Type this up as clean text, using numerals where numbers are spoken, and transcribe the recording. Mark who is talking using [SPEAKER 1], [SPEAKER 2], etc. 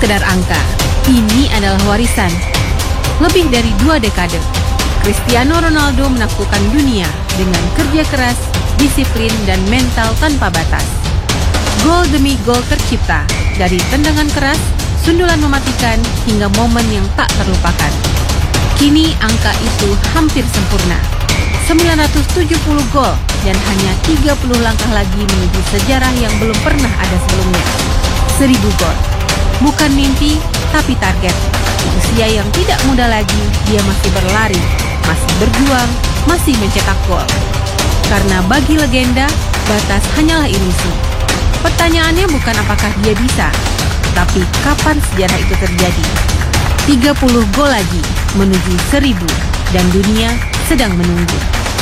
[SPEAKER 1] sekedar angka. Ini adalah warisan. Lebih dari 2 dekade, Cristiano Ronaldo menaklukkan dunia dengan kerja keras, disiplin, dan mental tanpa batas. Gol demi gol tercipta, dari tendangan keras, sundulan mematikan, hingga momen yang tak terlupakan. Kini angka itu hampir sempurna. 970 gol dan hanya 30 langkah lagi menuju sejarah yang belum pernah ada sebelumnya. 1000 gol. Bukan mimpi, tapi target. Di usia yang tidak muda lagi, dia masih berlari, masih berjuang, masih mencetak gol. Karena bagi legenda, batas hanyalah ilusi. Pertanyaannya bukan apakah dia bisa, tapi kapan sejarah itu terjadi. 30 gol lagi menuju 1000 dan dunia sedang menunggu.